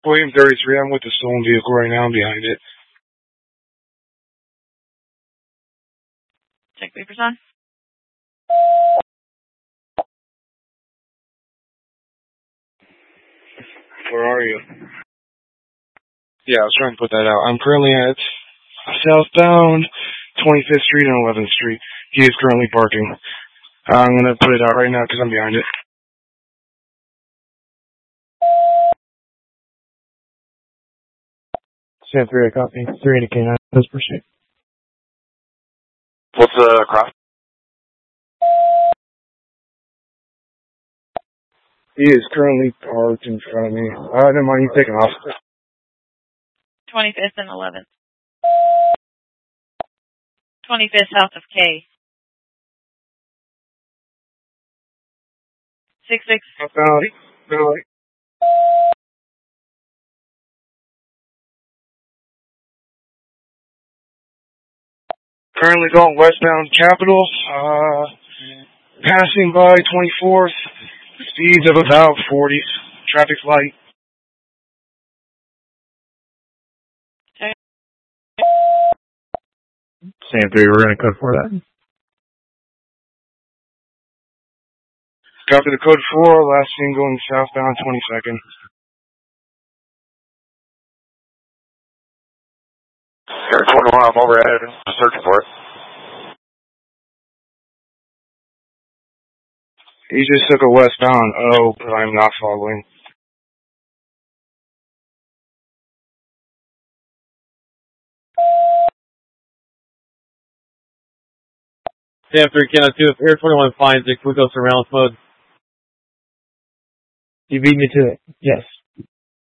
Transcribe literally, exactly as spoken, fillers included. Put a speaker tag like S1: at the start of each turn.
S1: William thirty-three, I'm with the stolen vehicle right now. I'm behind it.
S2: Check papers on.
S1: Where are you? Yeah, I was trying to put that out. I'm currently at southbound twenty-fifth Street and eleventh Street. He is currently parking. I'm going to put it out right now because I'm behind it. Sam three, I copy. three eighty K nine, let's proceed.
S3: What's the cross?
S1: He is currently parked in front of me. Uh, never mind, he's taking off.
S2: twenty-fifth and eleventh. twenty-fifth south of K. six six.
S1: Valley. Valley. Currently going westbound Capitol. Uh, passing by twenty-fourth. Speeds of about forty. Traffic light.
S2: Okay.
S1: Sam three, we're going to code for that. Copy the code four, last seen going southbound twenty-second.
S3: Air twenty-one, I'm overhead. I'm searching for it.
S1: He just took a westbound O, but I'm not following.
S4: Sam three, can I do if Air twenty-one finds it, can we go surveillance mode?
S1: You beat me to it. Yes.